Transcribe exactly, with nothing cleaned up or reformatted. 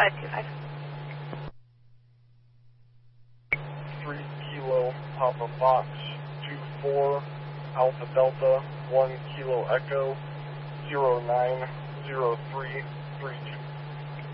five two five. three Kilo Papa Fox two four Alpha Delta one Kilo Echo zero nine zero three three two.